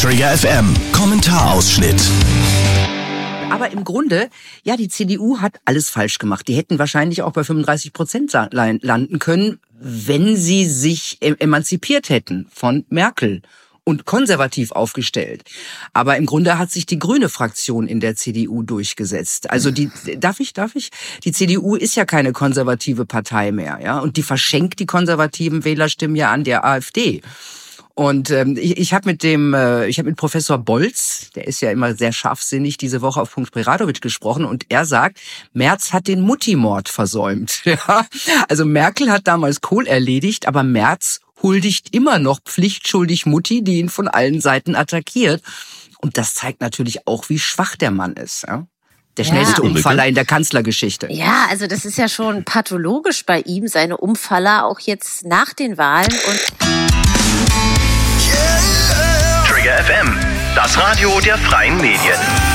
Trigger FM, Kommentarausschnitt. Aber im Grunde, ja, die CDU hat alles falsch gemacht. Die hätten wahrscheinlich auch bei 35% landen können, wenn sie sich emanzipiert hätten von Merkel und konservativ aufgestellt. Aber im Grunde hat sich die grüne Fraktion in der CDU durchgesetzt. Also darf ich? Die CDU ist ja keine konservative Partei mehr, ja, und die verschenkt die konservativen Wählerstimmen ja an der AfD. Und ich habe mit Professor Bolz, der ist ja immer sehr scharfsinnig, diese Woche auf Punkt Preradovic gesprochen, und er sagt, Merz hat den Mutti-Mord versäumt. Ja? Also Merkel hat damals Kohl erledigt, aber Merz huldigt immer noch pflichtschuldig Mutti, die ihn von allen Seiten attackiert. Und das zeigt natürlich auch, wie schwach der Mann ist. Ja? Der schnellste Umfaller in der Kanzlergeschichte. Ja, also das ist ja schon pathologisch bei ihm, seine Umfaller, auch jetzt nach den Wahlen. Und Trigger FM, das Radio der freien Medien.